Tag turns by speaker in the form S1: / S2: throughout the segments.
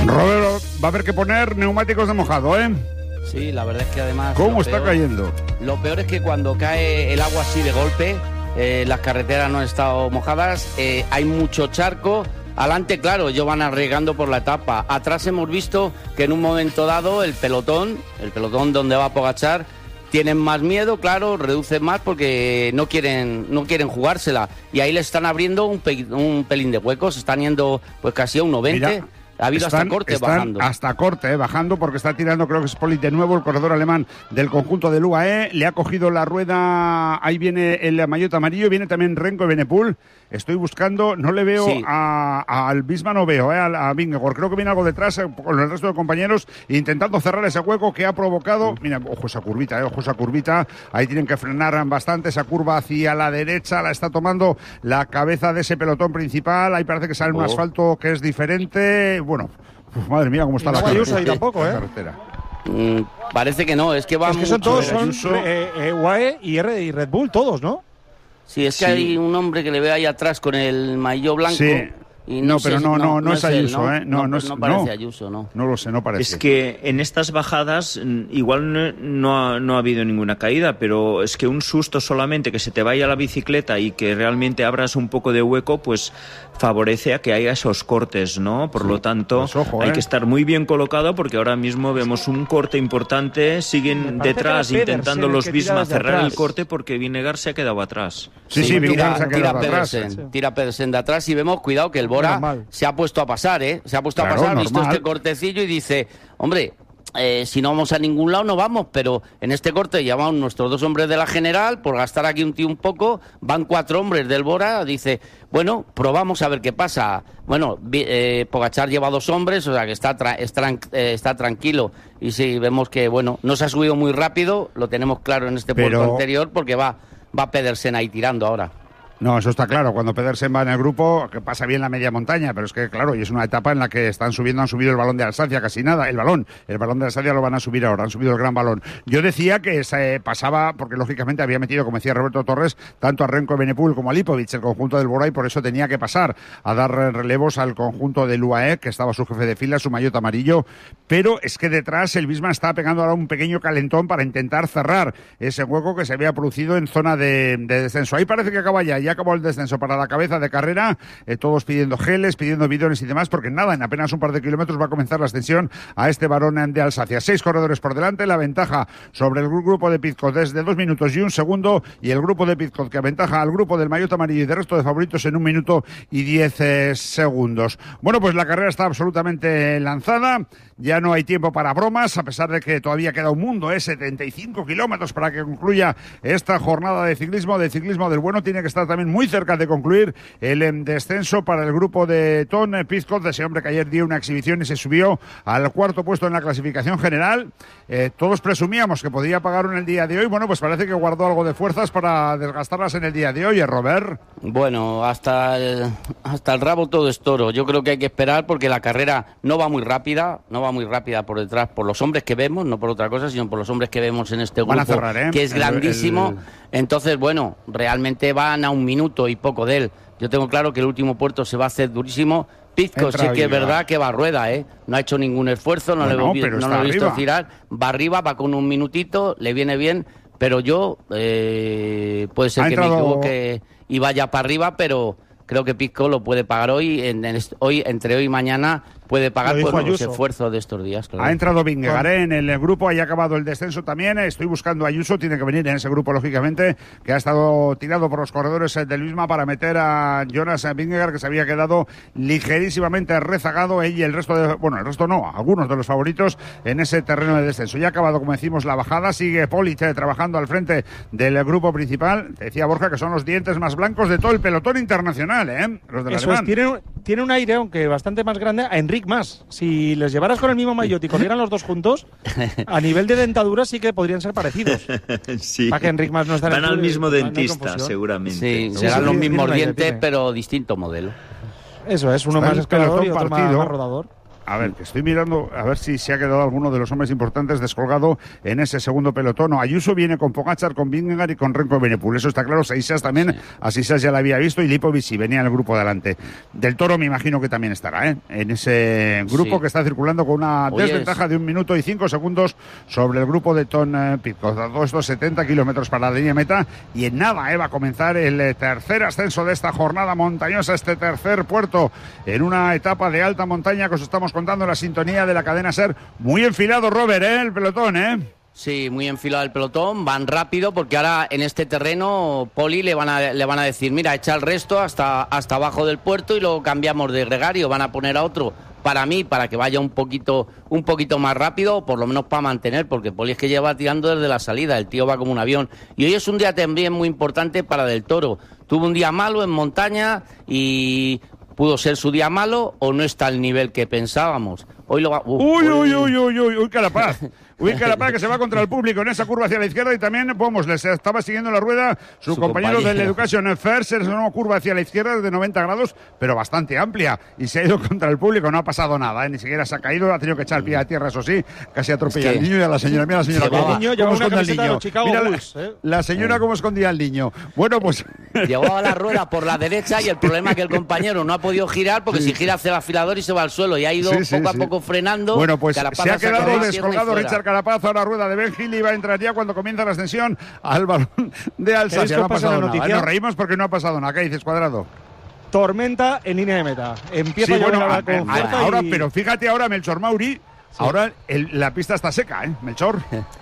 S1: Robert, va a haber que poner neumáticos de mojado, ¿eh?
S2: Sí, la verdad es que además...
S1: ¿Cómo está cayendo?
S2: Lo peor es que cuando cae el agua así de golpe, las carreteras no han estado mojadas, hay mucho charco. Adelante, claro, ellos van arriesgando por la etapa. Atrás hemos visto que en un momento dado el pelotón donde va Pogačar, tienen más miedo, claro, reducen más porque no quieren jugársela. Y ahí le están abriendo un pelín de huecos, están yendo pues casi a 1.20.
S1: Mira.
S2: Ha habido hasta corte bajando.
S1: Hasta corte, bajando, porque está tirando, creo que es Polit de nuevo, el corredor alemán del conjunto del UAE. Le ha cogido la rueda, ahí viene el maillot amarillo, viene también Renko y Benepul. Estoy buscando, no le veo
S2: sí.
S1: Al Bisma, no veo, a Vingegaard. Creo que viene algo detrás con el resto de compañeros, intentando cerrar ese hueco que ha provocado. Mira, ojo esa curvita. Ahí tienen que frenar bastante esa curva hacia la derecha, la está tomando la cabeza de ese pelotón principal. Ahí parece que sale un asfalto que es diferente. Bueno, madre mía, cómo está la
S3: carretera. Ahí tampoco,
S1: carretera.
S2: Parece que no, es que va
S3: es que son todos, UAE y Red Bull, todos, ¿no?
S2: Sí, es que hay un hombre que le veo ahí atrás con el maillot blanco.
S1: Sí.
S2: Y
S1: no es Ayuso,
S2: él,
S1: ¿no?
S2: No parece Ayuso, ¿no?
S1: No lo sé, no parece.
S4: Es que en estas bajadas igual no ha habido ninguna caída, pero es que un susto solamente, que se te vaya la bicicleta y que realmente abras un poco de hueco, pues favorece a que haya esos cortes, ¿no? Por lo tanto, pues ojo, hay que estar muy bien colocado, porque ahora mismo vemos un corte importante, siguen detrás intentando los Visma cerrar el corte porque Vingegaard se ha quedado atrás.
S1: Sí, Vingegaard se ha quedado atrás.
S2: Tira Pedersen de atrás y vemos, cuidado, que el Bora se ha puesto a pasar, Se ha puesto a pasar, ha visto este cortecillo y dice, hombre, si no vamos a ningún lado no vamos, pero en este corte ya van nuestros 2 hombres de la general, por gastar aquí un poco, van 4 hombres del Bora, dice, bueno, probamos a ver qué pasa. Bueno, Pogačar lleva 2 hombres, o sea que está tranquilo, y sí, vemos que, bueno, no se ha subido muy rápido, lo tenemos claro en este puerto anterior, porque va Pedersen ahí tirando ahora.
S1: No, eso está claro. Cuando Pedersen va en el grupo, que pasa bien la media montaña, pero es que, claro, y es una etapa en la que han subido el balón de Alsacia, casi nada. El balón de Alsacia lo van a subir ahora, han subido el gran balón. Yo decía que se pasaba, porque lógicamente había metido, como decía Roberto Torres, tanto a Renko Benepul como a Lipovic, el conjunto del Bora, y por eso tenía que pasar a dar relevos al conjunto del UAE, que estaba su jefe de fila, su maillot amarillo. Pero es que detrás el Visma está pegando ahora un pequeño calentón para intentar cerrar ese hueco que se había producido en zona de descenso. Ahí parece que acaba ya acabó el descenso para la cabeza de carrera, todos pidiendo geles, pidiendo bidones y demás, porque nada, en apenas un par de kilómetros va a comenzar la ascensión a este varón de Alsacia. 6 corredores por delante, la ventaja sobre el grupo de Pidcock es de 2 minutos y 1 segundo, y el grupo de Pidcock que aventaja al grupo del maillot amarillo y del resto de favoritos en 1 minuto y 10 segundos. Bueno, pues la carrera está absolutamente lanzada, ya no hay tiempo para bromas, a pesar de que todavía queda un mundo, 75 kilómetros para que concluya esta jornada de ciclismo del bueno. Tiene que estar también muy cerca de concluir el descenso para el grupo de Tom Pidcock, de ese hombre que ayer dio una exhibición y se subió al 4º puesto en la clasificación general. Todos presumíamos que podía pagar en el día de hoy. Bueno, pues parece que guardó algo de fuerzas para desgastarlas en el día de hoy, Robert.
S2: Bueno, hasta el rabo todo es toro. Yo creo que hay que esperar porque la carrera no va muy rápida por detrás, por los hombres que vemos, no por otra cosa, sino por los hombres que vemos en este grupo, que es grandísimo. Entonces, bueno, realmente van a 1 minuto y poco de él. Yo tengo claro que el último puerto se va a hacer durísimo. Pidcock sí que es verdad que va a rueda, no ha hecho ningún esfuerzo, no lo he visto tirar, va arriba, va con 1 minutito, le viene bien, pero yo puede ser que me equivoque y vaya para arriba, pero creo que Pidcock lo puede pagar hoy, entre hoy y mañana puede pagar por los esfuerzos de estos días. Claro.
S1: Ha entrado Vingegaard en el grupo, ha acabado el descenso también. Estoy buscando a Ayuso, tiene que venir en ese grupo, lógicamente, que ha estado tirado por los corredores del Visma para meter a Jonas Vingegaard, que se había quedado ligerísimamente rezagado, y el resto algunos de los favoritos en ese terreno de descenso. Ya ha acabado, como decimos, la bajada, sigue Polit trabajando al frente del grupo principal. Decía Borja que son los dientes más blancos de todo el pelotón internacional, los del alemán.
S3: Tiene un aire, aunque bastante más grande, a Enric Mas. Si les llevaras con el mismo maillot y corrieran los dos juntos, a nivel de dentadura sí que podrían ser parecidos.
S4: Sí.
S3: Para que Enric Mas no esté
S4: Van al mismo dentista, seguramente.
S2: Sí, serán los mismos dientes, pero distinto modelo.
S3: Eso es, uno más escalador y otro más rodador.
S1: A ver, que estoy mirando a ver si se ha quedado alguno de los hombres importantes descolgado en ese segundo pelotón. Ayuso viene con Pogačar, con Vingegaard y con Remco Evenepoel. Eso está claro. Seisas también, sí. A Seisas ya la había visto y Lipovic sí venía en el grupo de adelante. Del Toro me imagino que también estará, en ese grupo, sí, que está circulando con una desventaja de 1 minuto y 5 segundos sobre el grupo de Tom Pidcock. Todos estos 70 kilómetros para la línea meta y en nada va a comenzar el tercer ascenso de esta jornada montañosa, este tercer puerto en una etapa de alta montaña que os estamos contando en la sintonía de la cadena SER. Muy enfilado, Robert, el pelotón,
S2: Sí, muy enfilado el pelotón, van rápido porque ahora en este terreno Poli le van a decir, mira, echa el resto hasta abajo del puerto y luego cambiamos de gregario, van a poner a otro para mí, para que vaya un poquito más rápido, o por lo menos para mantener, porque Poli es que lleva tirando desde la salida, el tío va como un avión. Y hoy es un día también muy importante para Del Toro. Tuvo un día malo en montaña y pudo ser su día malo o no está al nivel que pensábamos. Hoy lo va...
S1: Uy, Carapaz. Uy, Carapaz, que se va contra el público en esa curva hacia la izquierda y también, vamos, les estaba siguiendo la rueda su compañero del Education First, es una curva hacia la izquierda de 90 grados, pero bastante amplia, y se ha ido contra el público, no ha pasado nada, ni siquiera se ha caído, ha tenido que echar el pie a tierra, eso sí, casi atropella al niño y a la señora. Mira la señora cómo esconde al niño. Mira la señora cómo escondía al niño. Bueno, pues...
S2: Llevaba la rueda por la derecha y el problema es que el compañero no ha podido girar porque si gira hace el afilador y se va al suelo y ha ido poco a poco frenando.
S1: Bueno, pues Carapaz se ha quedado descolgado Richard Carapaz, ahora rueda de Ben Hill y va a entrar ya cuando comienza la ascensión al balón de Alsacia. No ha pasado nada. Nos reímos porque no ha pasado nada. ¿Qué dices, Cuadrado?
S3: Tormenta en línea de meta. Empieza
S1: ahora, pero fíjate ahora, Melchor Mauri. Sí. Ahora la pista está seca, Melchor.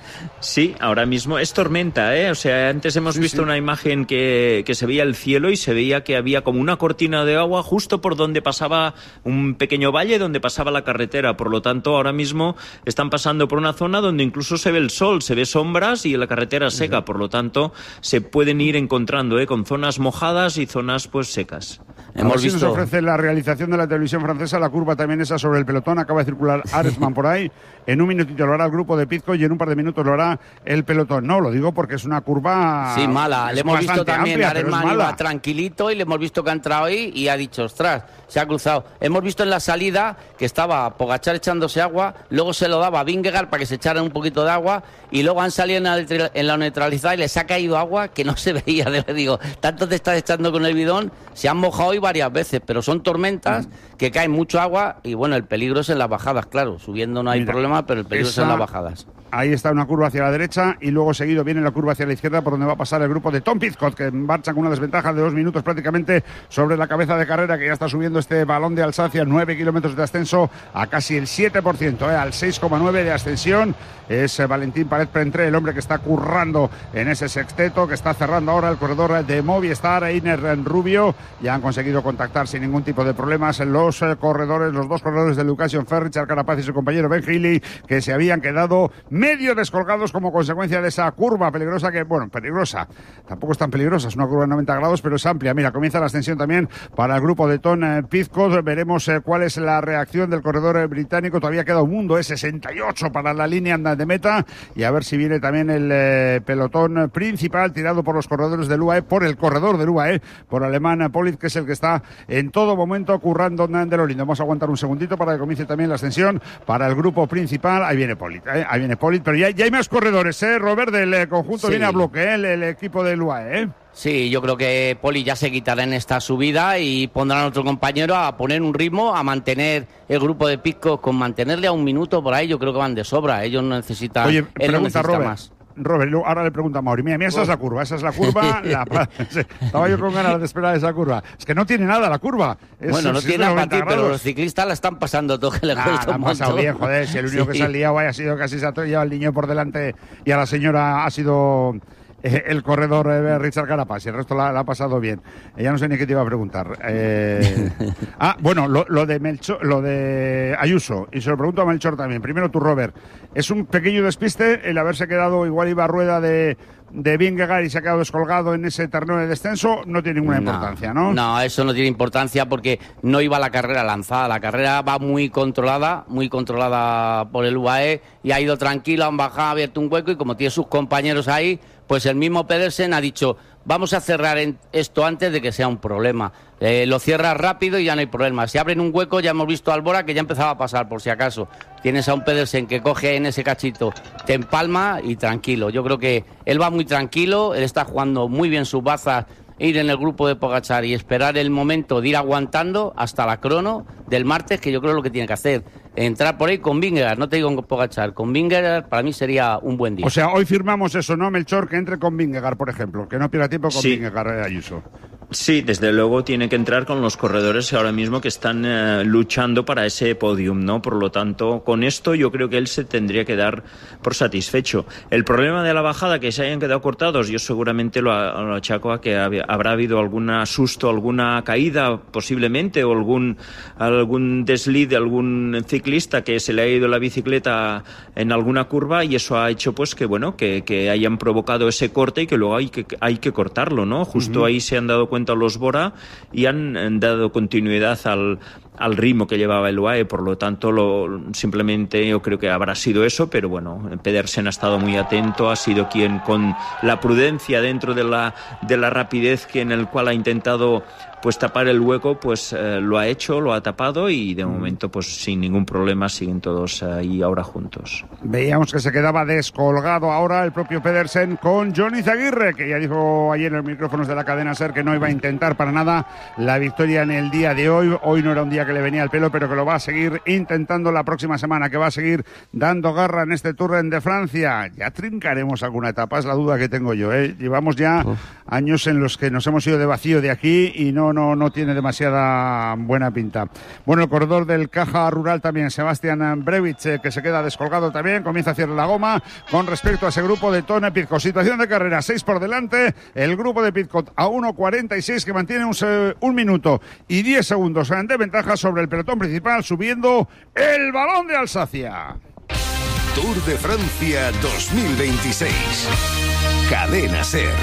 S4: Sí, ahora mismo es tormenta, O sea, antes hemos visto una imagen que se veía el cielo y se veía que había como una cortina de agua justo por donde pasaba un pequeño valle donde pasaba la carretera. Por lo tanto, ahora mismo están pasando por una zona donde incluso se ve el sol, se ve sombras y la carretera seca. Por lo tanto, se pueden ir encontrando con zonas mojadas y zonas pues secas.
S1: Hemos visto. Nos ofrece la realización de la televisión francesa, la curva también esa sobre el pelotón, acaba de circular Arensman por ahí, en un minutito lo hará el grupo de Pidcock y en un par de minutos lo hará el pelotón. No, lo digo porque es una curva...
S2: Sí, mala, le hemos visto también, Arensman iba tranquilito y le hemos visto que ha entrado ahí y ha dicho, ostras, se ha cruzado. Hemos visto en la salida que estaba Pogačar echándose agua, luego se lo daba a Vingegaard para que se echara un poquito de agua y luego han salido en la neutralizada y les ha caído agua que no se veía. Le digo, tanto te estás echando con el bidón, se han mojado hoy varias veces, pero son tormentas que caen mucho agua y bueno, el peligro es en las bajadas, claro, subiendo no hay problema, pero el peligro es en las bajadas.
S1: Ahí está una curva hacia la derecha y luego seguido viene la curva hacia la izquierda por donde va a pasar el grupo de Tom Pidcock, que marcha con una desventaja de 2 minutos prácticamente sobre la cabeza de carrera, que ya está subiendo este balón de Alsacia, 9 kilómetros de ascenso a casi el 7%, al 6,9 de ascensión. Es Valentín Párez Prentré, el hombre que está currando en ese sexteto, que está cerrando ahora el corredor de Movistar, Einer Rubio. Ya han conseguido contactar sin ningún tipo de problemas los dos corredores del Education First, Richard Carapaz y su compañero Ben Healy, que se habían quedado medio descolgados como consecuencia de esa curva peligrosa peligrosa, tampoco es tan peligrosa, es una curva de 90 grados, pero es amplia. Mira, comienza la ascensión también para el grupo de Tom Pidcock. Veremos cuál es la reacción del corredor británico. Todavía queda un mundo, 68 para la línea de meta, y a ver si viene también el pelotón principal tirado por los corredores del UAE, por el corredor del UAE, por Alemán Polit, que es el que está en todo momento currando de lo lindo. Vamos a aguantar un segundito para que comience también la ascensión para el grupo principal. Ahí viene Polit, pero ya hay más corredores, Robert, del conjunto. Sí. Viene a bloque, el equipo del UAE,
S2: Sí, yo creo que Poli ya se quitará en esta subida y pondrán a otro compañero a poner un ritmo, a mantener el grupo de Pidcock, con mantenerle a 1 minuto por ahí. Yo creo que van de sobra, ellos no necesitan, él no necesita
S1: Robert,
S2: más.
S1: Robert, ahora le pregunta a Mauri, mira, esa es la curva, estaba yo con ganas de esperar esa curva. Es que no tiene nada la curva.
S2: Bueno, no tiene nada para ti, pero los ciclistas la están pasando todo, que le cuesta un montón.
S1: Pasado bien, joder, si el único que se ha liado ha sido casi se ha llevado al niño por delante y a la señora ha sido el corredor Richard Carapaz, y el resto la ha pasado bien. Ya no sé ni qué te iba a preguntar. Bueno, lo de Ayuso, y se lo pregunto a Melchor también. Primero tú, Robert, ¿es un pequeño despiste el haberse quedado, igual iba a rueda de Vingegaard y se ha quedado descolgado en ese terreno de descenso? No tiene ninguna importancia, ¿no?
S2: No, eso no tiene importancia porque no iba la carrera lanzada. La carrera va muy controlada por el UAE, y ha ido tranquilo, han bajado, ha abierto un hueco, y como tiene sus compañeros ahí, pues el mismo Pedersen ha dicho, vamos a cerrar esto antes de que sea un problema. Lo cierras rápido y ya no hay problema. Si abren un hueco, ya hemos visto a Albora que ya empezaba a pasar, por si acaso. Tienes a un Pedersen que coge en ese cachito, te empalma y tranquilo. Yo creo que él va muy tranquilo, él está jugando muy bien sus bazas, ir en el grupo de Pogačar y esperar el momento de ir aguantando hasta la crono del martes, que yo creo es lo que tiene que hacer. Entrar por ahí con Vingegaard, no te digo con Pogačar, con Vingegaard para mí sería un buen día.
S1: O sea, hoy firmamos eso, ¿no, Melchor? Que entre con Vingegaard, por ejemplo, que no pierda tiempo con Vingegaard, Ayuso.
S4: Sí, desde luego tiene que entrar con los corredores ahora mismo que están luchando para ese podium, ¿no? Por lo tanto, con esto yo creo que él se tendría que dar por satisfecho. El problema de la bajada, que se hayan quedado cortados, yo seguramente lo achaco a que habrá habido algún susto, alguna caída posiblemente, o algún desliz de algún ciclista que se le ha ido la bicicleta en alguna curva, y eso ha hecho pues que hayan provocado ese corte y que luego hay que cortarlo, ¿no? Justo ahí se han dado cuenta los Bora y han dado continuidad al ritmo que llevaba el UAE, por lo tanto simplemente yo creo que habrá sido eso, pero bueno, Pedersen ha estado muy atento, ha sido quien con la prudencia dentro de la rapidez en el cual ha intentado pues tapar el hueco, pues lo ha hecho, lo ha tapado y de momento pues sin ningún problema siguen todos ahí ahora juntos.
S1: Veíamos que se quedaba descolgado ahora el propio Pedersen con Johnny Zaguirre, que ya dijo ayer en los micrófonos de la cadena SER que no iba a intentar para nada la victoria en el día de hoy. Hoy no era un día que le venía al pelo, pero que lo va a seguir intentando la próxima semana, que va a seguir dando garra en este Tour de Francia. Ya trincaremos alguna etapa, es la duda que tengo yo, ¿eh? Llevamos ya años en los que nos hemos ido de vacío de aquí y no tiene demasiada buena pinta. Bueno, el corredor del Caja Rural también, Sebastian Brevich, que se queda descolgado también, comienza a cierre la goma con respecto a ese grupo de Tone Pidcock. Situación de carrera, 6 por delante, el grupo de Pidcock a 1.46, que mantiene un minuto y 10 segundos de ventaja sobre el pelotón principal, subiendo el Balón de Alsacia.
S5: Tour de Francia 2026. Cadena SER.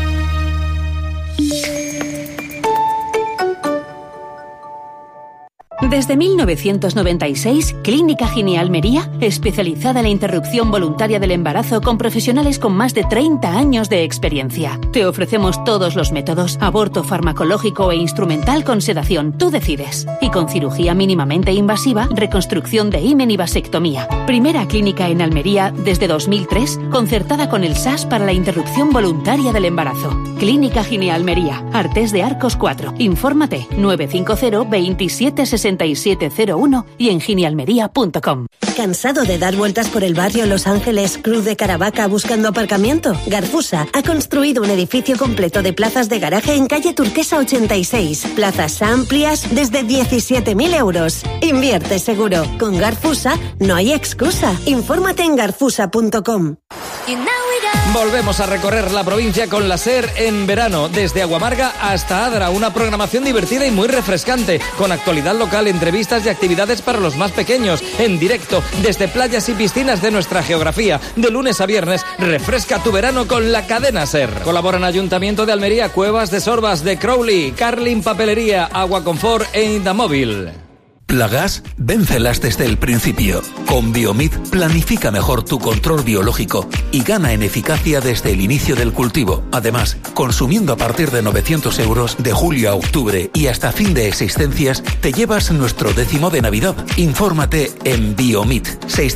S6: Desde 1996, Clínica Gine Almería, especializada en la interrupción voluntaria del embarazo con profesionales con más de 30 años de experiencia. Te ofrecemos todos los métodos, aborto farmacológico e instrumental con sedación, tú decides. Y con cirugía mínimamente invasiva, reconstrucción de himen y vasectomía. Primera clínica en Almería desde 2003, concertada con el SAS para la interrupción voluntaria del embarazo. Clínica Gine Almería, Artés de Arcos 4. Infórmate 950 27 6701 y en ginealmería.com.
S7: ¿Cansado de dar vueltas por el barrio Los Ángeles, Cruz de Caravaca buscando aparcamiento? Garfusa ha construido un edificio completo de plazas de garaje en calle Turquesa 86. Plazas amplias desde 17.000 euros. Invierte seguro. Con Garfusa no hay excusa. Infórmate en garfusa.com.
S8: Volvemos a recorrer la provincia con la SER en verano, desde Aguamarga hasta Adra, una programación divertida y muy refrescante, con actualidad local, entrevistas y actividades para los más pequeños, en directo, desde playas y piscinas de nuestra geografía. De lunes a viernes, refresca tu verano con la cadena SER. Colaboran Ayuntamiento de Almería, Cuevas de Sorbas, de Crowley, Carlin Papelería, Agua Confort e Indamóvil.
S9: Plagas, véncelas desde el principio. Con Biomid planifica mejor tu control biológico y gana en eficacia desde el inicio del cultivo. Además, consumiendo a partir de 900 euros de julio a octubre y hasta fin de existencias, te llevas nuestro 10º de Navidad. Infórmate en Biomid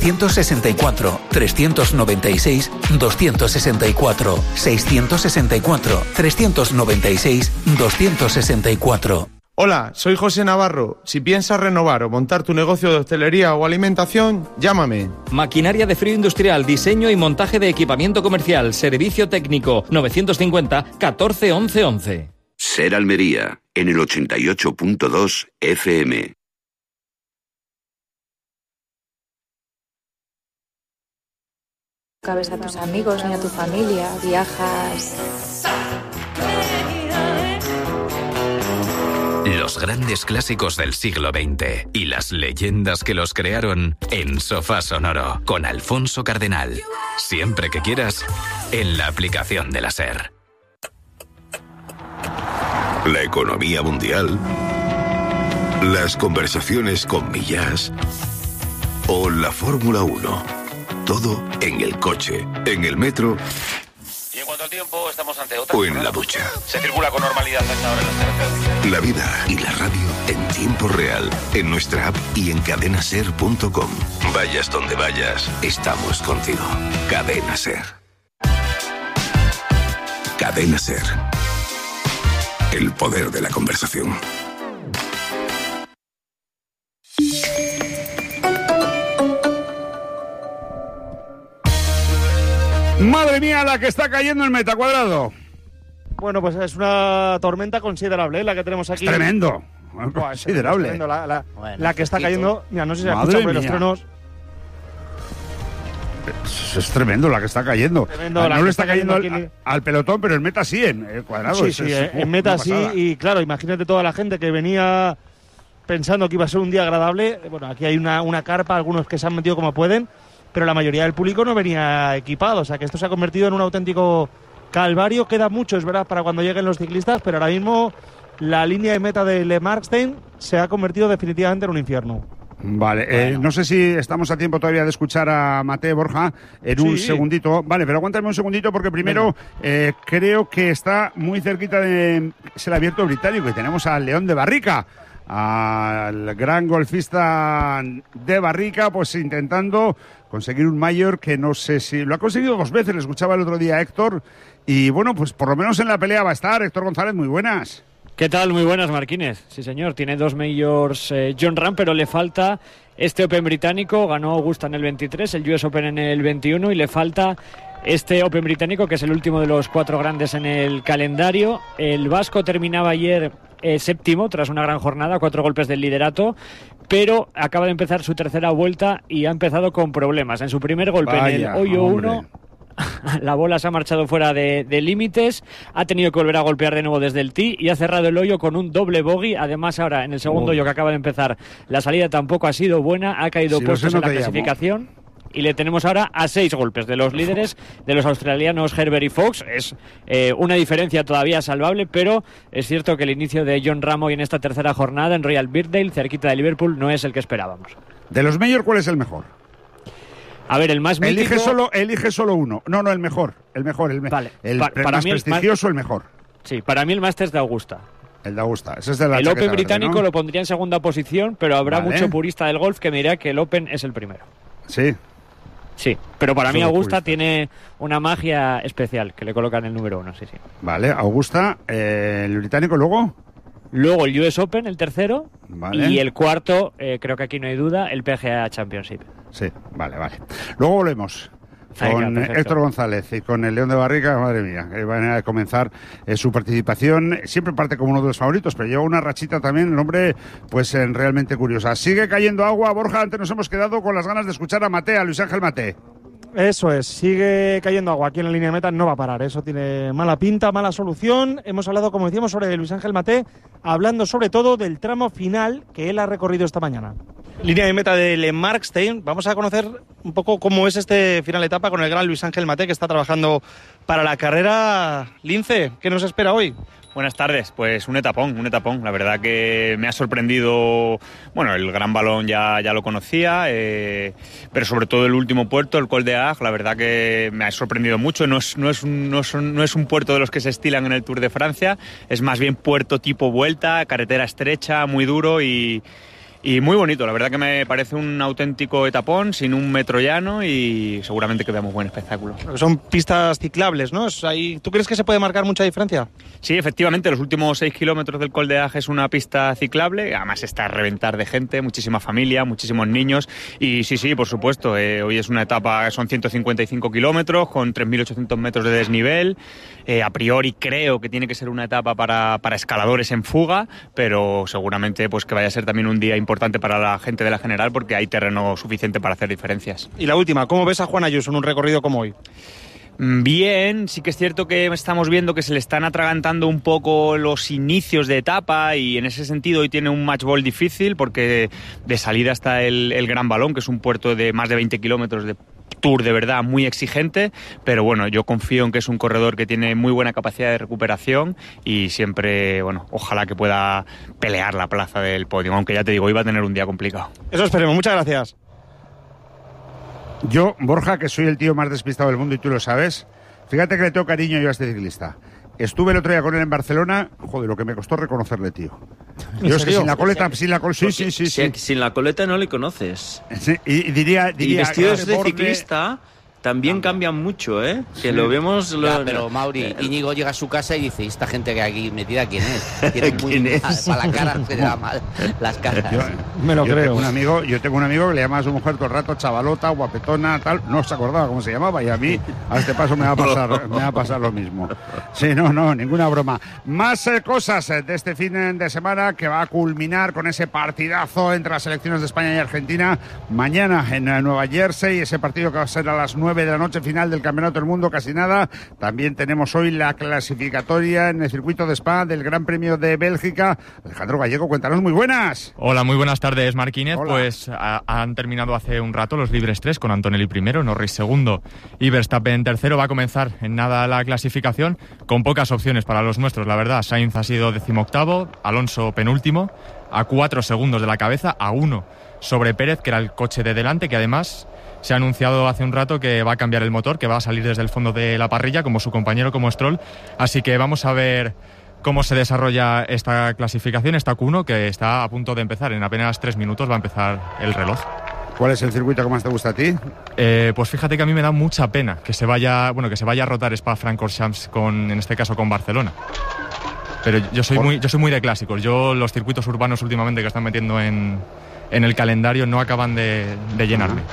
S9: 664 396 264 664 396 264.
S10: Hola, soy José Navarro. Si piensas renovar o montar tu negocio de hostelería o alimentación, llámame.
S8: Maquinaria de frío industrial, diseño y montaje de equipamiento comercial, servicio técnico, 950 14 11 11.
S5: SER Almería, en el 88.2 FM.
S11: Cabes a tus amigos ni a tu familia, viajas.
S12: Los grandes clásicos del siglo XX y las leyendas que los crearon en Sofá Sonoro con Alfonso Cardenal. Siempre que quieras, en la aplicación de la SER.
S5: La economía mundial, las conversaciones con Millás o la Fórmula 1. Todo en el coche, en el metro
S13: abierto el tiempo, estamos ante otra.
S5: O en la ducha.
S13: Se circula con normalidad a esta hora en las carreteras.
S5: La vida y la radio en tiempo real, en nuestra app y en cadenaser.com. Vayas donde vayas, estamos contigo. Cadena Ser. Cadena Ser. El poder de la conversación.
S1: Madre mía, la que está cayendo en Metacuadrado.
S3: Bueno, pues es una tormenta considerable, la que tenemos aquí.
S1: Es tremendo.
S3: Considerable. Es tremendo. La que está cayendo. Mira, no sé si se escucha, pero los truenos.
S1: Es tremendo la que está cayendo.
S3: Tremendo,
S1: no le está cayendo al pelotón, pero en meta sí, en Cuadrado.
S3: Sí, en meta sí. Y claro, imagínate toda la gente que venía pensando que iba a ser un día agradable. Bueno, aquí hay una carpa, algunos que se han metido como pueden, pero la mayoría del público no venía equipado. O sea que esto se ha convertido en un auténtico calvario. Queda mucho, es verdad, para cuando lleguen los ciclistas, pero ahora mismo la línea de meta de Le Markstein se ha convertido definitivamente en un infierno.
S1: Vale, bueno. No sé si estamos a tiempo todavía de escuchar a Matej Borja en un segundito. Vale, pero aguántame un segundito porque primero creo que está muy cerquita de el Abierto Británico y tenemos al León de Barrica, al gran golfista de Barrica, pues intentando conseguir un mayor que no sé si lo ha conseguido 2 veces. Le escuchaba el otro día a Héctor y bueno, pues por lo menos en la pelea va a estar. Héctor González, muy buenas.
S14: ¿Qué tal? Muy buenas, Marquínez. Sí, señor, tiene 2 majors Jon Rahm, pero le falta este Open británico. Ganó Augusta en el 23, el US Open en el 21 y le falta este Open británico, que es el último de los 4 grandes en el calendario. El vasco terminaba ayer séptimo tras una gran jornada, 4 golpes del liderato, pero acaba de empezar su tercera vuelta y ha empezado con problemas. En su primer golpe, en el hoyo 1... la bola se ha marchado fuera de límites, ha tenido que volver a golpear de nuevo desde el tee y ha cerrado el hoyo con un doble bogey. Además, ahora en el segundo hoyo que acaba de empezar, la salida tampoco ha sido buena, ha caído puestos en la clasificación. Y le tenemos ahora a 6 golpes de los líderes, de los australianos Herbert y Fox. Es una diferencia todavía salvable, pero es cierto que el inicio de Jon Rahm hoy en esta tercera jornada en Royal Birkdale, cerquita de Liverpool, no es el que esperábamos.
S1: De los majors, ¿cuál es el mejor?
S14: A ver, el más mítico...
S1: Elige solo uno. No, el mejor. Vale. El más prestigioso, el mejor.
S14: Sí, para mí el Masters de Augusta.
S1: El de Augusta. Ese es de la
S14: el Open británico,
S1: ¿no?
S14: Lo pondría en segunda posición, pero habrá mucho purista del golf que me dirá que el Open es el primero.
S1: Sí.
S14: Sí, pero para mí Augusta tiene una magia especial que le colocan el número 1, sí.
S1: Vale, Augusta, el británico, luego...
S14: Luego el US Open, el tercero,
S1: vale.
S14: Y el cuarto, creo que aquí no hay duda, el PGA Championship.
S1: Sí, vale. Luego volvemos con Héctor González y con el León de Barrica. Madre mía, que van a comenzar su participación. Siempre parte como uno de los favoritos, pero lleva una rachita también, el hombre, pues realmente curiosa. Sigue cayendo agua, Borja. Antes nos hemos quedado con las ganas de escuchar a Matej, a Luis Ángel Matej.
S3: Eso es, sigue cayendo agua aquí en la línea de meta, no va a parar, eso tiene mala pinta, mala solución. Hemos hablado, como decíamos, sobre Luis Ángel Matej, hablando sobre todo del tramo final que él ha recorrido esta mañana. Línea de meta de Le Markstein, vamos a conocer un poco cómo es este final de etapa con el gran Luis Ángel Matej, que está trabajando para la carrera. Lince, ¿qué nos espera hoy?
S15: Buenas tardes, pues un etapón. La verdad que me ha sorprendido, bueno, el Gran Balón ya lo conocía, pero sobre todo el último puerto, el Col de Agde, la verdad que me ha sorprendido mucho. No es un puerto de los que se estilan en el Tour de Francia, es más bien puerto tipo vuelta, carretera estrecha, muy duro y muy bonito. La verdad que me parece un auténtico etapón, sin un metro llano y seguramente que veamos buen espectáculo.
S3: Son pistas ciclables, ¿no? ¿Tú crees que se puede marcar mucha diferencia?
S15: Sí, efectivamente, los últimos 6 kilómetros del Col de Agde es una pista ciclable, además está a reventar de gente, muchísima familia, muchísimos niños y sí, por supuesto, hoy es una etapa, son 155 kilómetros con 3.800 metros de desnivel, a priori creo que tiene que ser una etapa para escaladores en fuga, pero seguramente pues que vaya a ser también un día importante para la gente de la general porque hay terreno suficiente para hacer diferencias.
S3: Y la última, ¿cómo ves a Juan Ayuso en un recorrido como hoy?
S15: Bien, sí que es cierto que estamos viendo que se le están atragantando un poco los inicios de etapa y en ese sentido hoy tiene un match ball difícil porque de salida está el Gran Balón, que es un puerto de más de 20 kilómetros de Tour de verdad muy exigente, pero bueno, yo confío en que es un corredor que tiene muy buena capacidad de recuperación y siempre, bueno, ojalá que pueda pelear la plaza del podio, aunque ya te digo, iba a tener un día complicado.
S3: Eso esperemos, muchas gracias.
S1: Yo, Borja, que soy el tío más despistado del mundo y tú lo sabes, Fíjate que le tengo cariño yo a este ciclista. Estuve el otro día con él en Barcelona, joder, lo que me costó reconocerle, tío. Yo es que sin la coleta, sí.
S4: Sin la coleta no le conoces.
S1: Sí, y diría
S4: y vestidos de ciclista también cambian mucho, ¿eh? Que sí. Lo vemos...
S2: Pero, Mauri, Íñigo llega a su casa y dice, ¿esta gente que hay aquí metida quién es? ¿Quién es? Para la cara se le da mal las caras.
S3: Me lo creo.
S1: Yo tengo un amigo que le llama a su mujer todo el rato chavalota, guapetona, tal. No se acordaba cómo se llamaba y a mí a este paso me va a pasar lo mismo. Sí, no, ninguna broma. Más cosas de este fin de semana que va a culminar con ese partidazo entre las selecciones de España y Argentina mañana en Nueva Jersey, ese partido que va a ser a las 9 de la noche, final del Campeonato del Mundo, casi nada. También tenemos hoy la clasificatoria en el circuito de Spa del Gran Premio de Bélgica. Alejandro Gallego, cuéntanos, muy buenas.
S16: Hola, muy buenas tardes, Marquínez.
S1: Hola.
S16: Pues han terminado hace un rato los libres 3 con Antonelli primero, Norris segundo y Verstappen tercero. Va a comenzar en nada la clasificación con pocas opciones para los nuestros, la verdad. Sainz ha sido 18º, Alonso penúltimo, a 4 segundos de la cabeza, a 1 sobre Pérez, que era el coche de delante, que además se ha anunciado hace un rato que va a cambiar el motor, que va a salir desde el fondo de la parrilla, como su compañero, como Stroll. Así que vamos a ver cómo se desarrolla esta clasificación, esta Q1, que está a punto de empezar. En apenas 3 minutos va a empezar el reloj.
S1: ¿Cuál es el circuito que más te gusta a ti?
S16: Pues fíjate que a mí me da mucha pena que se vaya a rotar Spa-Francorchamps en este caso con Barcelona. Pero yo soy muy de clásicos. Los circuitos urbanos últimamente que están metiendo en el calendario no acaban de llenarme.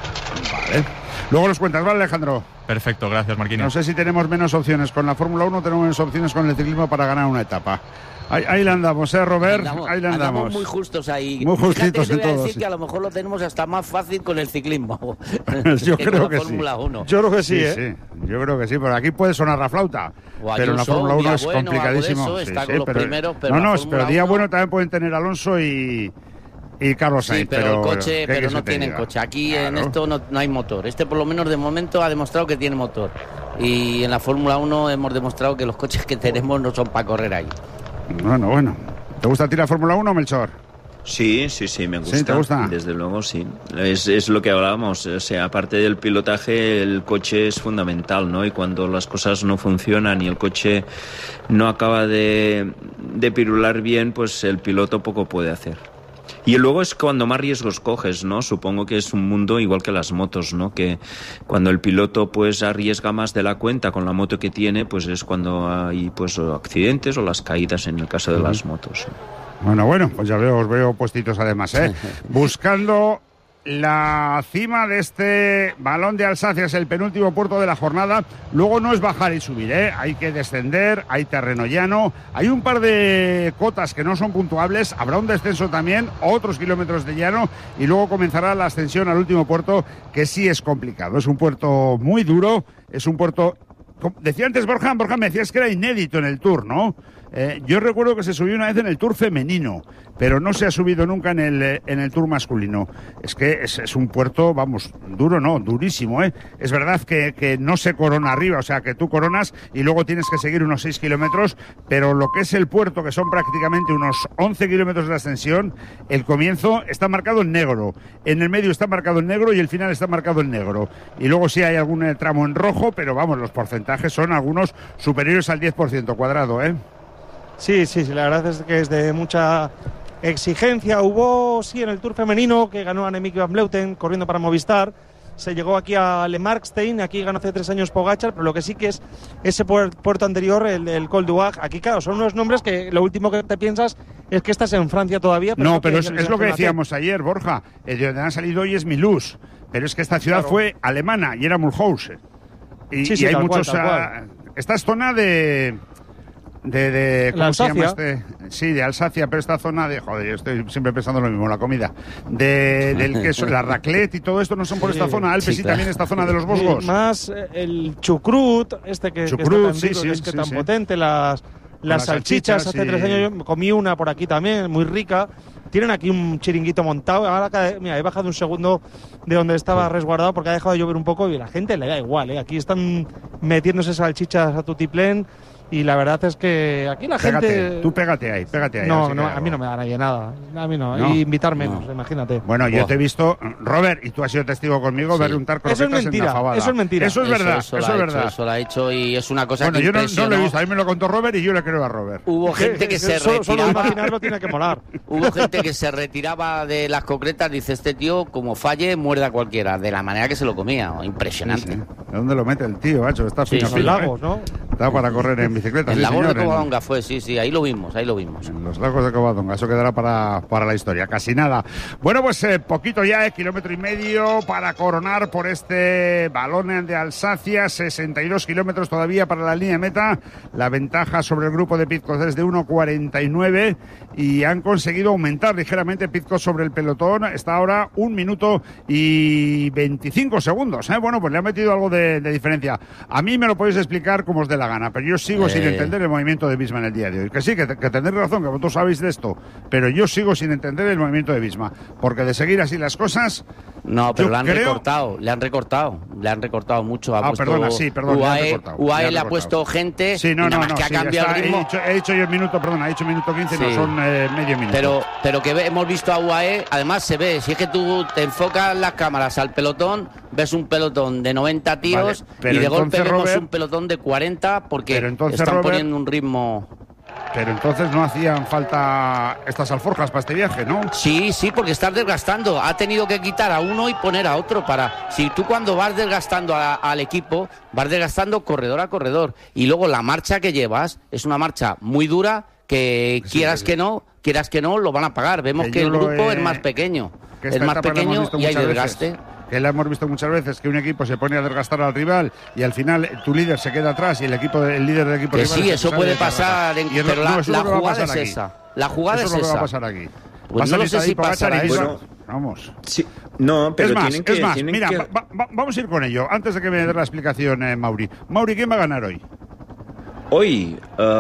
S1: Vale. Luego los cuentas, ¿vale, Alejandro?
S16: Perfecto, gracias, Marquinhos.
S1: No sé si tenemos menos opciones con la Fórmula 1 o tenemos menos opciones con el ciclismo para ganar una etapa. Ahí la andamos, Robert? Ahí la andamos.
S2: Muy justos ahí.
S1: Muy justitos en todo.
S2: Voy a decir que a lo mejor lo tenemos hasta más fácil con el ciclismo.
S1: Yo creo que
S2: Fórmula 1.
S1: Yo creo que sí, ¿eh? Sí. Yo creo que sí, porque aquí puede sonar la flauta. Pero en la Fórmula 1 es complicadísimo. Pero día bueno también pueden tener Alonso y Carlos Sainz.
S2: Sí, pero el coche, pero no tienen coche. Aquí en esto no hay motor. Este por lo menos de momento ha demostrado que tiene motor. Y en la Fórmula 1 hemos demostrado que los coches que tenemos no son para correr ahí.
S1: Bueno. ¿Te gusta a ti la Fórmula 1, Melchor?
S4: Sí, me gusta.
S1: ¿Sí, te gusta?
S4: Desde luego, sí. Es lo que hablábamos. O sea, aparte del pilotaje, el coche es fundamental, ¿no? Y cuando las cosas no funcionan y el coche no acaba de pirular bien, pues el piloto poco puede hacer. Y luego es cuando más riesgos coges, ¿no? Supongo que es un mundo igual que las motos, ¿no? Que cuando el piloto pues arriesga más de la cuenta con la moto que tiene, pues es cuando hay pues accidentes o las caídas en el caso de las motos.
S1: Bueno, pues ya os veo puestitos además, ¿eh? Buscando la cima de este Balón de Alsacia, es el penúltimo puerto de la jornada. Luego no es bajar y subir, ¿eh? Hay que descender, hay terreno llano, hay un par de cotas que no son puntuables, habrá un descenso también, otros kilómetros de llano y luego comenzará la ascensión al último puerto, que sí es complicado. Es un puerto muy duro, es un puerto... Decía antes Borja me decías que era inédito en el Tour, ¿no? Yo recuerdo que se subió una vez en el Tour femenino, pero no se ha subido nunca en el Tour masculino. Es que es un puerto, duro no, durísimo, ¿eh? Es verdad que no se corona arriba, o sea, que tú coronas y luego tienes que seguir unos 6 kilómetros, pero lo que es el puerto, que son prácticamente unos 11 kilómetros de ascensión, el comienzo está marcado en negro, en el medio está marcado en negro y el final está marcado en negro. Y luego sí hay algún tramo en rojo, pero los porcentajes son algunos superiores al 10% cuadrado, ¿eh?
S3: Sí, la verdad es que es de mucha exigencia. Hubo, en el Tour femenino, que ganó Annemiek van Vleuten corriendo para Movistar. Se llegó aquí a Le Markstein, aquí ganó hace 3 años Pogačar, pero lo que sí que es ese puerto anterior, el Col d'Huac. Aquí, claro, son unos nombres que lo último que te piensas es que estás en Francia todavía. Pero
S1: pero es lo que decíamos ayer, Borja. De donde han salido hoy es Mulhouse, pero es que esta ciudad fue alemana y era Mulhouse. Y hay muchos... Esta es zona de ¿cómo se llama este? Sí, de Alsacia, pero esta zona de... Joder, yo estoy siempre pensando lo mismo, la comida. Del queso, la raclette y todo esto no son por esta zona. Alpes y también esta zona de los Vosgos.
S3: Más el chucrut, que está tan potente, las salchichas. Hace 3 años yo comí una por aquí también, muy rica. Tienen aquí un chiringuito montado. Ahora, mira, he bajado un segundo de donde estaba resguardado porque ha dejado de llover un poco y a la gente le da igual, ¿eh? Aquí están metiéndose salchichas a tutiplén. Y la verdad es que aquí la gente...
S1: Tú pégate ahí.
S3: No, a mí no me da nadie nada. A mí no. Y invitar menos, imagínate.
S1: Bueno, yo te he visto, Robert, y tú has sido testigo conmigo, verle untar croquetas en la fabada.
S3: Eso es mentira.
S1: Eso es verdad, eso es verdad.
S2: Eso lo ha hecho y es una cosa
S1: bueno,
S2: que
S1: yo no lo he visto, a mí me lo contó Robert y yo le creo a Robert.
S2: Hubo gente que se retiraba...
S3: Solo imaginarlo tiene que molar.
S2: Hubo gente que se retiraba de las concretas, dice este tío, como falle, muerde a cualquiera, de la manera que se lo comía. Impresionante.
S1: Sí. ¿De dónde lo mete el tío, macho? Está fino.
S3: En Lagos, ¿no?
S1: Está para correr en bicicleta.
S2: En Lagos
S1: de
S2: Covadonga fue, sí, ahí lo vimos.
S1: En los Lagos de Covadonga, eso quedará para la historia, casi nada. Bueno, pues poquito ya, 1,5 kilómetros para coronar por este balón de Alsacia, 62 kilómetros todavía para la línea de meta. La ventaja sobre el grupo de Pidcock es de 1:49 y han conseguido aumentar ligeramente Pidcock sobre el pelotón. Está ahora 1 minuto y 25 segundos. Bueno, pues le ha metido algo de diferencia. A mí me lo podéis explicar como os dé la gana, pero yo sigo sin entender el movimiento de Visma en el día de hoy. Que sí, que tenéis razón, que vosotros sabéis de esto, pero yo sigo sin entender el movimiento de Visma, porque de seguir así las cosas...
S2: No, pero le han recortado mucho.
S1: Perdona,
S2: UAE le ha puesto gente
S1: que
S2: ha cambiado el ritmo.
S1: He dicho yo el minuto, perdona, he dicho minuto 15, no son medio minuto.
S2: Pero que hemos visto a UAE, además se ve, si es que tú te enfocas las cámaras al pelotón, ves un pelotón de 90 tíos y de golpe vemos un pelotón de 40 porque están poniendo un ritmo...
S1: Pero entonces no hacían falta estas alforjas para este viaje, ¿no?
S2: Sí, porque estás desgastando. Ha tenido que quitar a uno y poner a otro para... Si tú cuando vas desgastando al equipo, vas desgastando corredor a corredor. Y luego la marcha que llevas es una marcha muy dura que quieras que no, lo van a pagar. Vemos que el grupo es más pequeño. Es más pequeño y hay desgaste.
S1: Que la hemos visto muchas veces, que un equipo se pone a desgastar al rival y al final tu líder se queda atrás y el líder del equipo
S2: que
S1: rival
S2: sí, eso puede pasar, pero la jugada es esa. La jugada es esa.
S1: Eso va a pasar aquí.
S2: Pues no sé si pasará eso.
S1: Bueno, vamos.
S4: Sí. No, pero
S1: mira, vamos a ir con ello. Antes de que me dé la explicación, Mauri. Mauri, ¿quién va a ganar hoy?
S4: Hoy,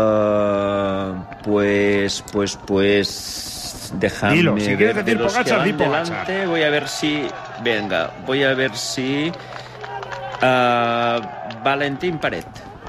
S4: pues déjame
S1: dilo, si quieres decir Pogačar, di
S4: Pogačar. Voy a ver si Valentín Paret.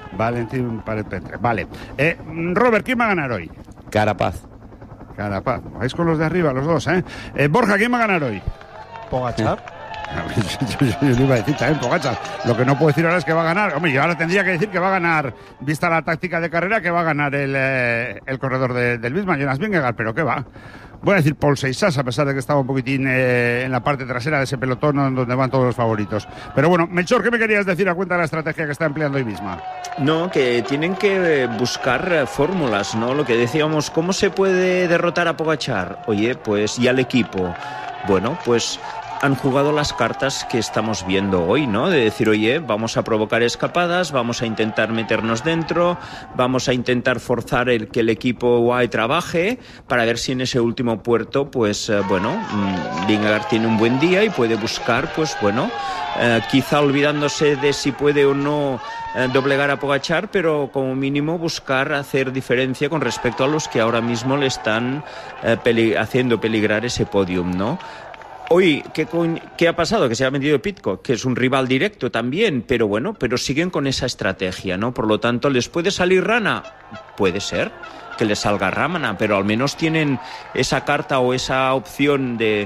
S1: Vale. Robert, ¿quién va a ganar hoy?
S2: Carapaz.
S1: Vais con los de arriba, los dos, Borja, ¿quién va a ganar hoy?
S3: Pogačar.
S1: Yo le iba a decir también Pogačar. Lo que no puedo decir ahora es que va a ganar. Hombre, yo ahora tendría que decir que va a ganar, vista la táctica de carrera, que va a ganar el corredor del Visma, Jonas Vingegaard, pero ¿qué va? Voy a decir Paul Seixas, a pesar de que estaba un poquitín en la parte trasera de ese pelotón donde van todos los favoritos. Pero bueno, Melchor, ¿qué me querías decir a cuenta de la estrategia que está empleando hoy Visma?
S4: No, que tienen que buscar fórmulas, ¿no? Lo que decíamos, ¿cómo se puede derrotar a Pogačar? Oye, pues, y al equipo. Bueno, pues han jugado las cartas que estamos viendo hoy, ¿no? De decir, oye, vamos a provocar escapadas, vamos a intentar meternos dentro, vamos a intentar forzar que el equipo UAE trabaje para ver si en ese último puerto, pues, Vingegaard tiene un buen día y puede buscar, pues, quizá olvidándose de si puede o no doblegar a Pogačar, pero como mínimo buscar hacer diferencia con respecto a los que ahora mismo le están haciendo peligrar ese podium, ¿no? Hoy, ¿qué ha pasado? Que se ha metido Pidcock, que es un rival directo también, pero siguen con esa estrategia, ¿no? Por lo tanto, ¿les puede salir rana? Puede ser que les salga rana, pero al menos tienen esa carta o esa opción de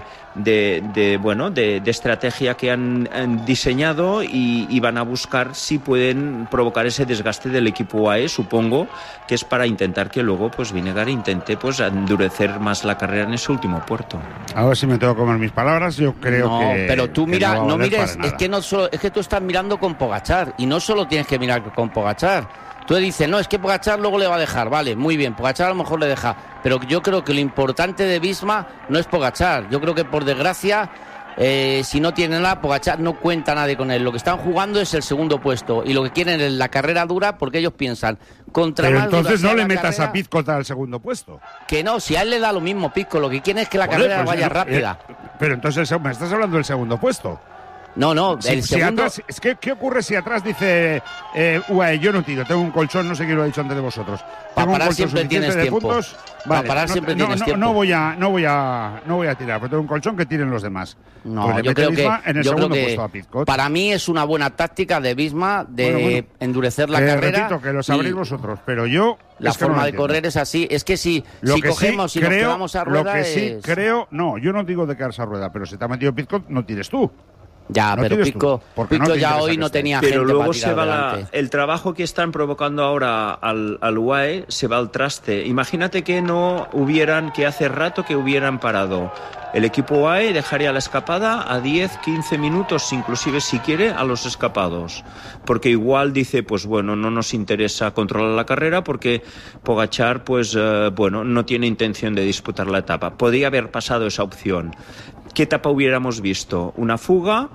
S4: estrategia que han diseñado y van a buscar si pueden provocar ese desgaste del equipo UAE, supongo que es para intentar que luego pues Vingegaard intente pues endurecer más la carrera en ese último puerto.
S1: A ver si me tengo que comer mis palabras, yo creo que...
S2: Pero tú mira, no mires, es que tú estás mirando con Pogačar y no solo tienes que mirar con Pogačar. Tú dices, no, es que Pogačar luego le va a dejar, vale, muy bien, Pogačar a lo mejor le deja, pero yo creo que lo importante de Visma no es Pogačar, yo creo que por desgracia, si no tienen nada, Pogačar no cuenta nadie con él, lo que están jugando es el segundo puesto, y lo que quieren es la carrera dura porque ellos piensan,
S1: pero entonces no le metas a Pidcock al segundo puesto.
S2: Que no, si a él le da lo mismo Pidcock, lo que quieren es que la carrera vaya rápida.
S1: Pero entonces, ¿me estás hablando del segundo puesto?
S2: No, el segundo...
S1: Atrás, es que, ¿qué ocurre si atrás dice UAE, yo no tiro, tengo un colchón, no sé quién lo ha dicho antes de vosotros?
S2: Para parar siempre tienes tiempo.
S1: Vale,
S2: para parar siempre tienes tiempo.
S1: No voy a tirar, pero tengo un colchón que tiren los demás.
S2: No,
S1: pues
S2: yo creo que,
S1: en el segundo puesto a Pidcock.
S2: Para mí es una buena táctica de Visma de endurecer la carrera.
S1: Repito, que lo sabréis vosotros, pero yo...
S2: La forma de correr es así. Es que si cogemos y nos quedamos a rueda...
S1: Lo que sí creo... No, yo no digo de quedarse a rueda, pero si te ha metido Pidcock, no tires tú.
S2: Ya, pero Pico ya hoy no tenía gente.
S4: Pero luego
S2: se va
S4: el trabajo que están provocando ahora al UAE se va al traste. Imagínate que hace rato que hubieran parado. El equipo UAE dejaría la escapada a 10, 15 minutos, inclusive si quiere, a los escapados. Porque igual dice, pues bueno, no nos interesa controlar la carrera porque Pogačar, pues no tiene intención de disputar la etapa. Podría haber pasado esa opción. ¿Qué etapa hubiéramos visto? Una fuga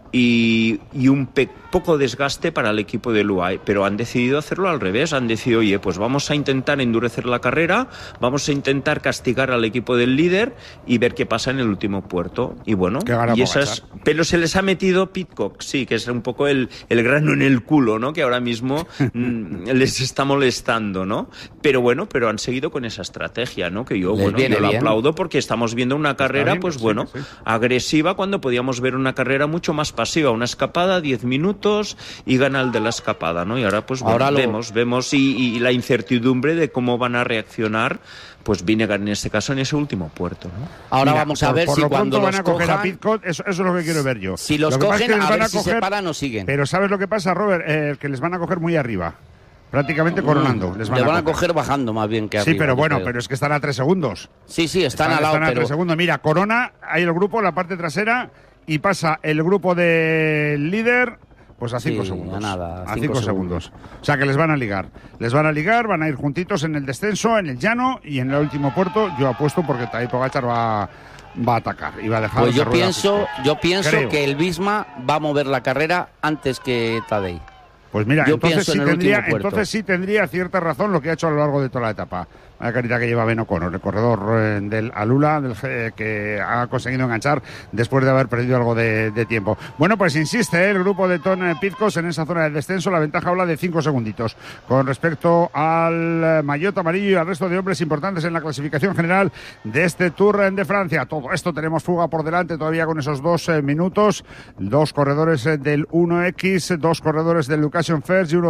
S4: y un poco desgaste para el equipo del UAE, pero han decidido hacerlo al revés. Han decidido, oye, pues vamos a intentar endurecer la carrera, vamos a intentar castigar al equipo del líder y ver qué pasa en el último puerto. Y bueno, pero se les ha metido Pidcock, sí, que es un poco el grano en el culo, ¿no? Que ahora mismo les está molestando, ¿no? Pero bueno, han seguido con esa estrategia, ¿no? Que yo lo aplaudo porque estamos viendo una carrera, agresiva, cuando podíamos ver una carrera mucho más pasiva, una escapada, 10 minutos y gana el de la escapada, ¿no? Y ahora vemos y la incertidumbre de cómo van a reaccionar, pues Vinegar en este caso en ese último puerto, ¿no?
S2: Ahora vamos a ver si cuando
S1: van a coger a Pidcock, eso es lo que quiero ver yo.
S2: Si los cogen, a ver si se paran o siguen.
S1: Pero ¿sabes lo que pasa, Robert? Que les van a coger muy arriba. Prácticamente coronando.
S2: Le van a coger bajando más bien que arriba.
S1: Sí, pero bueno, pero es que están a 3 segundos.
S2: Sí, están al lado.
S1: Están a 3 segundos. Mira, corona, ahí el grupo, la parte trasera, y pasa el grupo del líder... Pues a 5 segundos. A 5 segundos. O sea que les van a ligar. Van a ir juntitos en el descenso, en el llano y en el último puerto. Yo apuesto porque Tadej Pogačar va a atacar y va a dejar.
S2: Pues yo pienso que el Visma va a mover la carrera antes que Tadej.
S1: Pues mira, entonces sí tendría cierta razón lo que ha hecho a lo largo de toda la etapa. La carita que lleva Ben O'Connor, el corredor del Alula, que ha conseguido enganchar después de haber perdido algo de tiempo. Bueno, pues insiste el grupo de Tom Pidcock en esa zona de descenso. La ventaja habla de 5 segunditos. Con respecto al maillot amarillo y al resto de hombres importantes en la clasificación general de este Tour de Francia. Todo esto tenemos fuga por delante todavía con esos 2 minutos. 2 corredores del 1X, 2 corredores del Education First y uno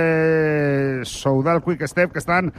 S1: del Soudal Quick Step que están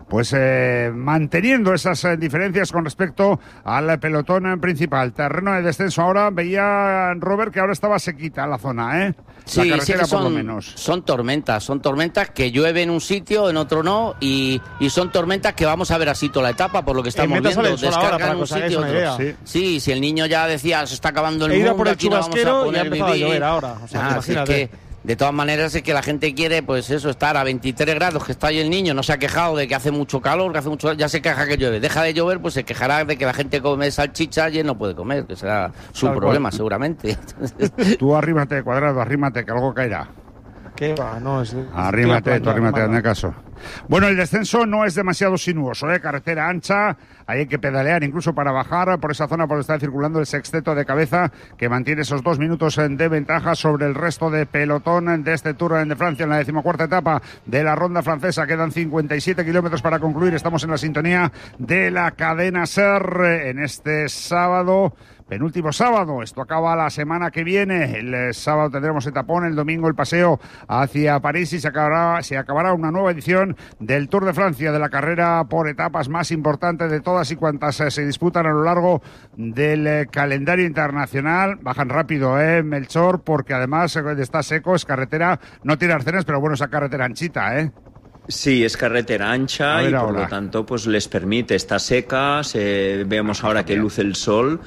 S1: manteniendo esas diferencias con respecto al pelotón principal. Terreno de descenso ahora, veía Robert que ahora estaba sequita la zona,
S2: Sí,
S1: la carretera
S2: sí,
S1: por lo menos.
S2: Son tormentas que llueve en un sitio, en otro no, y son tormentas que vamos a ver así toda la etapa, por lo que estamos viendo. Descargan en un sitio otro. Sí, si el niño ya decía, se está acabando el mundo,
S3: por el
S2: aquí no vamos a poner
S3: y ha empezado a llover ahora. O sea, imagínate.
S2: De todas maneras es que la gente quiere, pues eso, estar a 23 grados, que está ahí el niño, no se ha quejado de que hace mucho calor, ya se queja que llueve. Deja de llover, pues se quejará de que la gente come salchichas y él no puede comer, que será su problema seguramente.
S1: Tú arrímate, Cuadrado, arrímate, que algo caerá.
S3: ¿Qué va? No,
S1: arrímate, hazme caso. Bueno, el descenso no es demasiado sinuoso, carretera ancha, ahí hay que pedalear incluso para bajar por esa zona por donde está circulando el sexteto de cabeza que mantiene esos 2 minutos de ventaja sobre el resto de pelotón de este Tour de Francia en la 14ª etapa de la ronda francesa. Quedan 57 kilómetros para concluir, estamos en la sintonía de la cadena SER en este sábado. Penúltimo sábado, esto acaba la semana que viene. El sábado tendremos etapón, el domingo el paseo hacia París y se acabará una nueva edición del Tour de Francia, de la carrera por etapas más importante de todas y cuantas se disputan a lo largo del calendario internacional. Bajan rápido, Melchor, porque además está seco, es carretera, no tiene arcenes, pero bueno, esa carretera anchita,
S4: Sí, es carretera ancha y por lo tanto pues les permite, está seca, vemos ahora que luce el sol.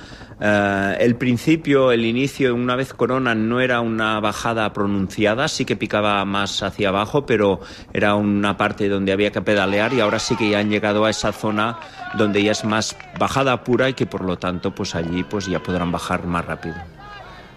S4: El inicio, una vez coronan, no era una bajada pronunciada, sí que picaba más hacia abajo, pero era una parte donde había que pedalear y ahora sí que ya han llegado a esa zona donde ya es más bajada pura y que por lo tanto pues allí pues ya podrán bajar más rápido.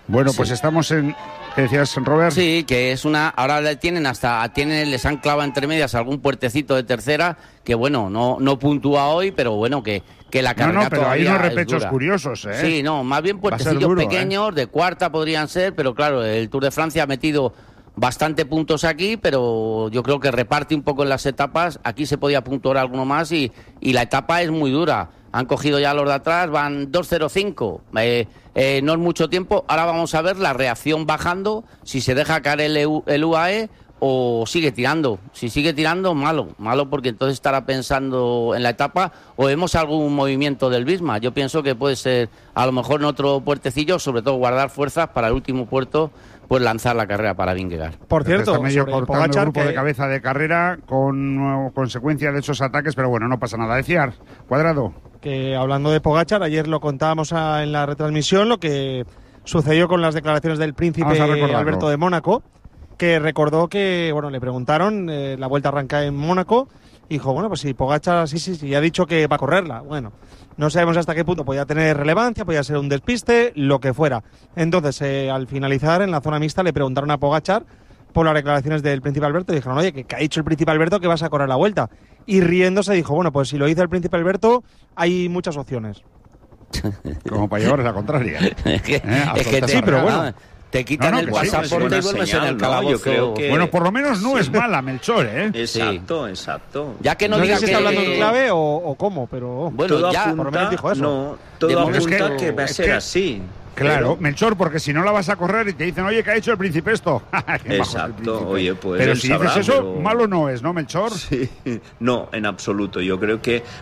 S1: Bueno, pues estamos en... ¿Qué decías, Robert?
S2: Sí, que es una... Ahora les han clavado entre medias algún puertecito de tercera, que bueno, no puntúa hoy, pero bueno, que la carrera
S1: pero hay unos repechos curiosos, ¿eh?
S2: Sí, no, más bien puertecillos pequeños, de cuarta podrían ser, pero claro, el Tour de Francia ha metido bastante puntos aquí, pero yo creo que reparte un poco en las etapas. Aquí se podía puntuar alguno más y la etapa es muy dura. Han cogido ya los de atrás, van 2.05. No es mucho tiempo. Ahora vamos a ver la reacción bajando, si se deja caer el UAE o sigue tirando. Si sigue tirando, malo porque entonces estará pensando en la etapa o vemos algún movimiento del Visma. Yo pienso que puede ser a lo mejor en otro puertecillo, sobre todo guardar fuerzas para el último puerto, pues lanzar la carrera para Vingegaard.
S3: Por cierto,
S1: está medio
S3: sobre
S1: cortando
S3: Pogačar,
S1: el grupo de cabeza de carrera con consecuencia de esos ataques, pero bueno, no pasa nada. Decía Cuadrado.
S3: Que hablando de Pogačar, ayer lo contábamos en la retransmisión, lo que sucedió con las declaraciones del príncipe Alberto de Mónaco, que recordó que, bueno, le preguntaron, la vuelta arranca en Mónaco, y dijo, bueno, pues si Pogačar sí, ha dicho que va a correrla. Bueno, no sabemos hasta qué punto podía tener relevancia, podía ser un despiste, lo que fuera. Entonces, al finalizar, en la zona mixta, le preguntaron a Pogačar por las declaraciones del príncipe Alberto y dijeron, oye, que ha dicho el príncipe Alberto que vas a correr la vuelta. Y riéndose dijo, bueno, pues si lo dice el príncipe Alberto, hay muchas opciones.
S1: Como para llevarles la contraria.
S2: Es que sí, pero bueno. Te quitan el pasaporte y vuelves en el calabozo.
S1: Bueno, por lo menos no es mala, Melchor, ¿eh?
S4: Exacto.
S2: Ya que no
S3: sé
S2: diga
S3: si
S2: que
S3: está hablando en clave o cómo, pero
S2: bueno,
S4: todo
S2: ya
S4: apunta,
S3: por lo menos dijo eso.
S4: No, todo apunta que va a ser así.
S1: Claro, Melchor, porque si no la vas a correr y te dicen, oye, ¿qué ha hecho el príncipe esto?
S4: Exacto, oye, pues
S1: pero si dices eso, malo no es, ¿no, Melchor?
S4: Sí, no, en absoluto. Yo creo que